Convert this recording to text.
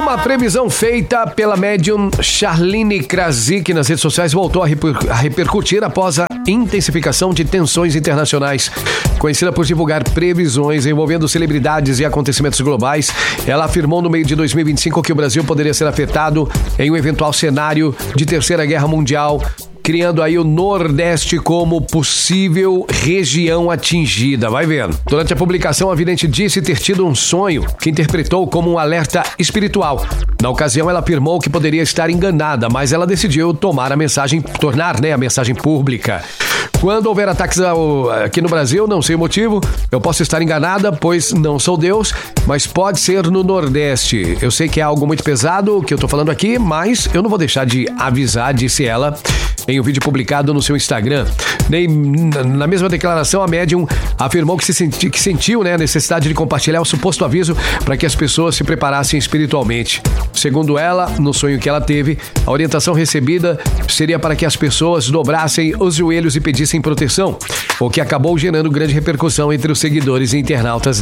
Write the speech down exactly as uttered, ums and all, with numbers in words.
Uma previsão feita pela médium Charlene Krasik nas redes sociais voltou a, reper- a repercutir após a intensificação de tensões internacionais. Conhecida por divulgar previsões envolvendo celebridades e acontecimentos globais, ela afirmou no meio de dois mil e vinte e cinco que o Brasil poderia ser afetado em um eventual cenário de Terceira Guerra Mundial, criando aí o Nordeste como possível região atingida. Vai vendo. Durante a publicação, a vidente disse ter tido um sonho que interpretou como um alerta espiritual. Na ocasião, ela afirmou que poderia estar enganada, mas ela decidiu tomar a mensagem, tornar, né, a mensagem pública. Quando houver ataques ao, aqui no Brasil, não sei o motivo, eu posso estar enganada, pois não sou Deus, mas pode ser no Nordeste. Eu sei que é algo muito pesado que eu tô falando aqui, mas eu não vou deixar de avisar, disse ela em um vídeo publicado no seu Instagram. Nem, na mesma declaração, a médium afirmou que, se senti, que sentiu, né, a necessidade de compartilhar o suposto aviso para que as pessoas se preparassem espiritualmente. Segundo ela, no sonho que ela teve, a orientação recebida seria para que as pessoas dobrassem os joelhos e pedissem proteção, o que acabou gerando grande repercussão entre os seguidores e internautas